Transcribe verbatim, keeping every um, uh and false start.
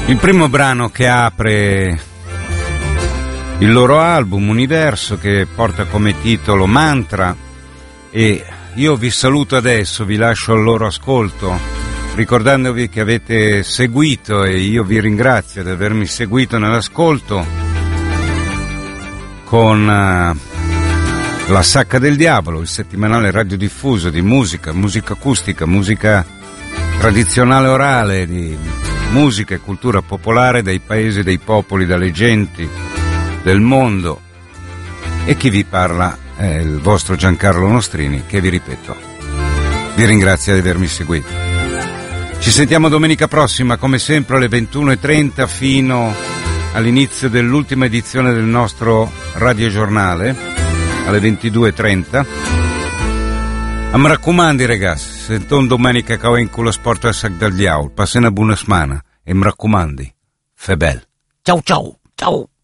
Il primo brano che apre il loro album Universo, che porta come titolo Mantra, e io vi saluto adesso, vi lascio al loro ascolto, ricordandovi che avete seguito, e io vi ringrazio di avermi seguito nell'ascolto, con uh, La Sacca del Diavolo, il settimanale radiodiffuso di musica, musica acustica, musica tradizionale orale, di musica e cultura popolare dai paesi, dei popoli, dalle genti del mondo. E chi vi parla è il vostro Giancarlo Nostrini, che vi ripeto, vi ringrazio di avermi seguito. Ci sentiamo domenica prossima, come sempre alle ventuno e trenta, fino all'inizio dell'ultima edizione del nostro radiogiornale, alle ventidue e trenta. A mi raccomandi, ragazzi, se non domenica che ho in culo sport a Sac del Diavolo, passate una buona settimana e mi raccomandi, fe bel. Ciao ciao, ciao.